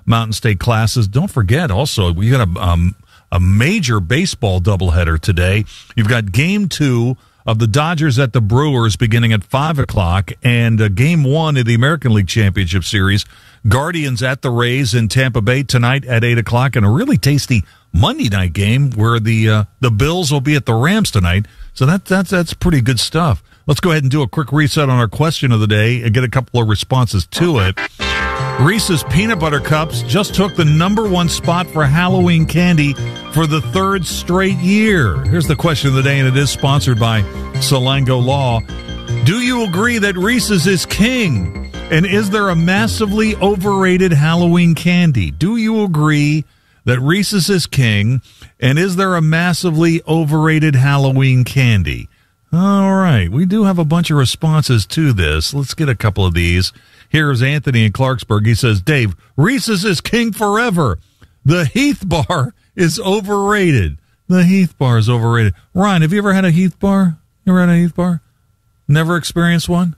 Mountain State classes. Don't forget, also, we got a major baseball doubleheader today. You've got Game 2 of the Dodgers at the Brewers beginning at 5 o'clock, and Game 1 of the American League Championship Series, Guardians at the Rays in Tampa Bay tonight at 8 o'clock, and a really tasty Monday night game where the Bills will be at the Rams tonight. So that's pretty good stuff. Let's go ahead and do a quick reset on our question of the day and get a couple of responses to it. Reese's Peanut Butter Cups just took the #1 spot for Halloween candy for the 3rd straight year. Here's the question of the day, and it is sponsored by Salango Law. Do you agree that Reese's is king? And is there a massively overrated Halloween candy? Do you agree that Reese's is king? And is there a massively overrated Halloween candy? All right. We do have a bunch of responses to this. Let's get a couple of these. Here's Anthony in Clarksburg. He says, Dave, Reese's is king forever. The Heath Bar is overrated. The Heath Bar is overrated. Ryan, have you ever had a Heath Bar? You ever had a Heath Bar? Never experienced one?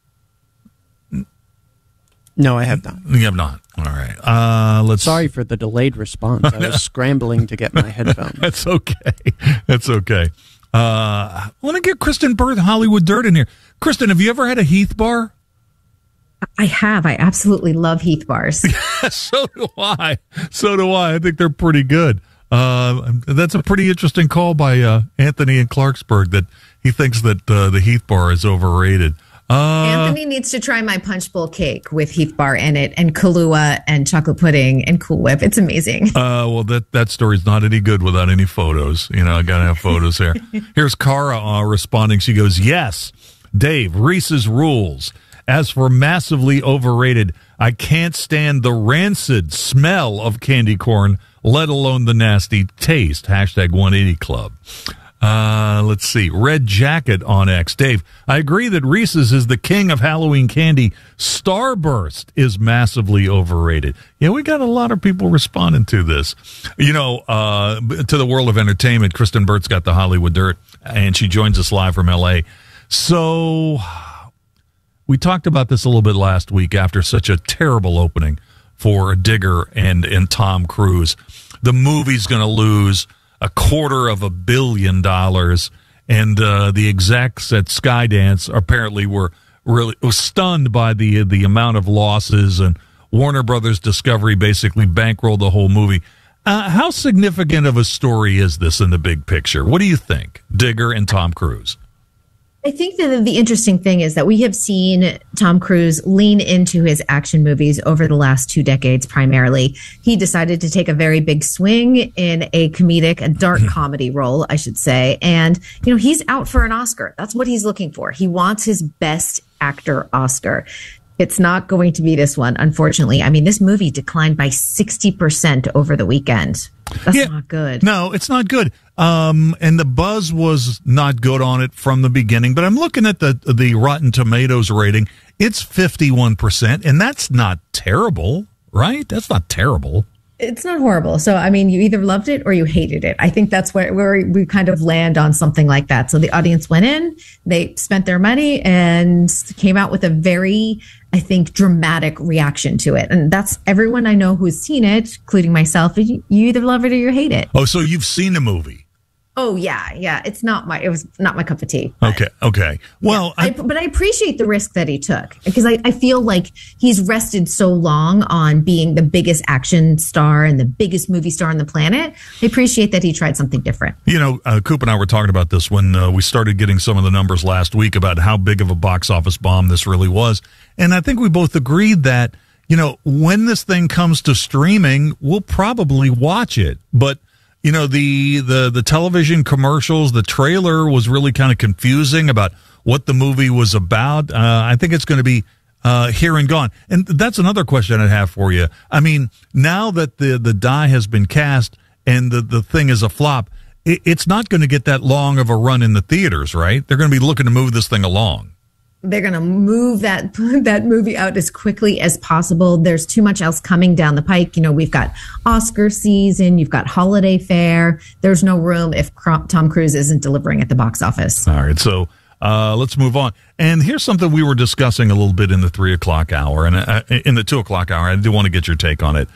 No, I have not. You have not. All right. Sorry for the delayed response. I was scrambling to get my headphones. That's okay. That's okay. I want to get Kristen Bird Hollywood Dirt in here. Kristen, have you ever had a Heath Bar? I have. I absolutely love Heath Bars. So do I. I think they're pretty good. That's a pretty interesting call by Anthony in Clarksburg that he thinks that the Heath Bar is overrated. Anthony needs to try my Punch Bowl cake with Heath Bar in it and Kahlua and chocolate pudding and Cool Whip. It's amazing. Well, that story's not any good without any photos. You know, I got to have photos here. Here's Cara responding. She goes, yes, Dave, Reese's rules. As for massively overrated, I can't stand the rancid smell of candy corn, let alone the nasty taste. Hashtag 180 Club. Let's see. Red Jacket on X. Dave, I agree that Reese's is the king of Halloween candy. Starburst is massively overrated. Yeah, we got a lot of people responding to this. You know, to the world of entertainment, Kristen Burt's got the Hollywood Dirt, and she joins us live from L.A. So we talked about this a little bit last week after such a terrible opening for Digger and Tom Cruise. The movie's going to lose $250 million, and the execs at Skydance apparently were stunned by the amount of losses, and Warner Brothers Discovery basically bankrolled the whole movie. How significant of a story is this in the big picture? What do you think, Digger and Tom Cruise? I think that the interesting thing is that we have seen Tom Cruise lean into his action movies over the last 2 decades primarily. He decided to take a very big swing in a dark comedy role, I should say. And, you know, he's out for an Oscar. That's what he's looking for. He wants his best actor Oscar. It's not going to be this one, unfortunately. I mean, this movie declined by 60% over the weekend. That's not good. No, it's not good. And the buzz was not good on it from the beginning. But I'm looking at the Rotten Tomatoes rating. It's 51%, and that's not terrible, right? That's not terrible. It's not horrible. So, I mean, you either loved it or you hated it. I think that's where we kind of land on something like that. So the audience went in, they spent their money, and came out with a very, I think, dramatic reaction to it. And that's everyone I know who's seen it, including myself. You either love it or you hate it. Oh, so you've seen the movie? Oh, yeah. It was not my cup of tea. Okay. Well, yeah, but I appreciate the risk that he took, because I feel like he's rested so long on being the biggest action star and the biggest movie star on the planet. I appreciate that he tried something different. You know, Coop and I were talking about this when we started getting some of the numbers last week about how big of a box office bomb this really was. And I think we both agreed that, you know, when this thing comes to streaming, we'll probably watch it. But you know, the television commercials, the trailer was really kind of confusing about what the movie was about. I think it's going to be here and gone. And that's another question I have for you. I mean, now that the die has been cast and the thing is a flop, it's not going to get that long of a run in the theaters, right? They're going to be looking to move this thing along. They're going to move that movie out as quickly as possible. There's too much else coming down the pike. You know, we've got Oscar season. You've got holiday fair. There's no room if Tom Cruise isn't delivering at the box office. All right. So let's move on. And here's something we were discussing a little bit in the 3 o'clock hour and in the 2 o'clock hour. I do want to get your take on it.